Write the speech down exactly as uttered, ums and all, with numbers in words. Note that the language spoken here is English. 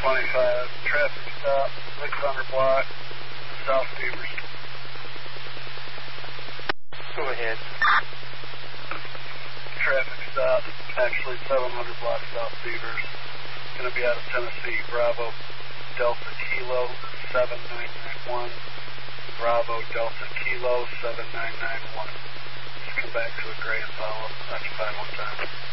twenty-five, traffic stop, six hundred block, South Beavers. Go ahead. Traffic stop, actually seven hundred block South Beavers. Going to be out of Tennessee, Bravo, Delta Kilo, seven nine nine one. Bravo, Delta Kilo, seven nine nine one. Just come back to a gray and follow. Occupy one time.